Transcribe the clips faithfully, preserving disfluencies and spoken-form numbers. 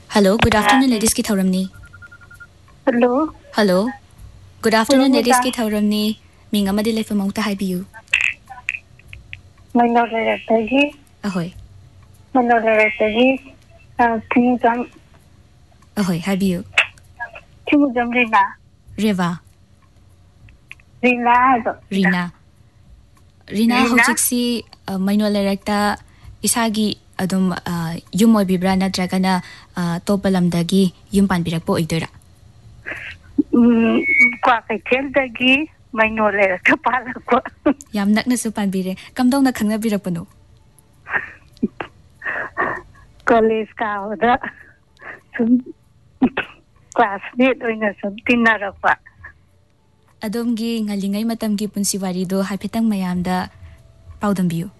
Hello, good afternoon, ladies ki thauramni. Hello. Hello. Good afternoon, ladies ki thauramni. Ming amadi leifam mauta haibiyu. Mano leratagi. Ahoy. Mano leratagi. Timujam. Ahoy, haibiyu. Timujam Rina. Reva. Rina. Rina. Rina hojiksi mano lerakta isagi adum yum oibibra natragana topalamdagi yum panbirakpo oidora. Mm, kwa kaithendagi mano lerakta palakwa. Yam nakna su panbire. Kamdong na khangna birakpano. College ka oda. Sum classmate oina sum tinarapa. Adomgi ngalingai matamgi punsiwari do haipetang mayamda paudambiyu.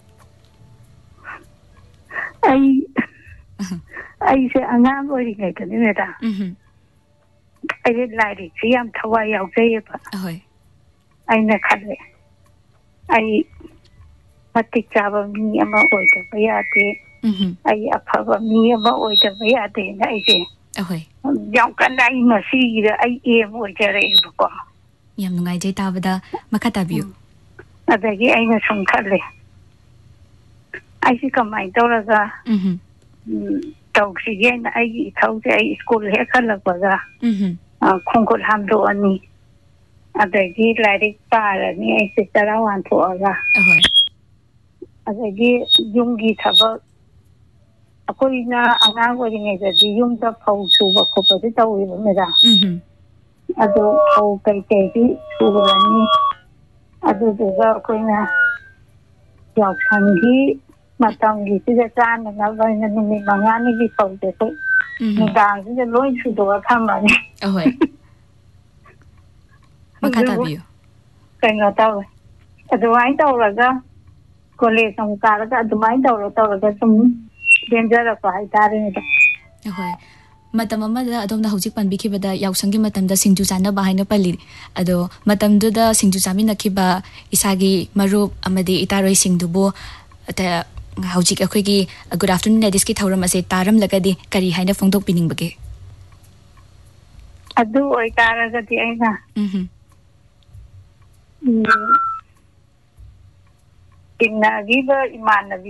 Ai ai se angang ori ngai ka ni da. Mhm. Ai lai ri chi am thawai yaw jai ba. Ahoy. Ai na khale. Ai matik chaba mi ama oi ka ba ya te. Mhm. Ai aphaba mi ama oi ka ba ya te na ai se. Ahoy. Yam kan ai ma si da ai e mo jare ba ko. Yam nungai jai tabada makatabiyu. Adagi ai na sum khale. Ai si kamai tawraga. Mhm. Tawsigen ai thawse ai school he khalakwa ga. Mhm. Khongkut hamdo ani. Adagi lairik parani ai se tarawan thoaga. Ahoy. Adagi yumgi thaba akoina angang oringai da yumda phau suba khopa de tawi ba da. Mhm. Ado phau kai kai di subarani. Ado duga akoina yauksangi matamgi sida chana na vaina numi mangani gi phau de ko. Nidang sida loi sudoga thamani. Ahoy. Makatabiyu. Kaya tahu. Adumain tahu raga. Kolej sama karaga adumain tahu tahu raga sem danger apa itari ni. Ahoy. Matam amada adom na hojik panbiki bada yauksangi matam da singju chana bahai na pali. Ado matam do da singju chami nakiba isagi marup amadi itaroi singdubo ata hojik akhoi gi good afternoon ladies ki thauram ase taram lagadi kari haina phongdok pining bage. Adu oi karaga di aina. Mhm. Inna giba imanabi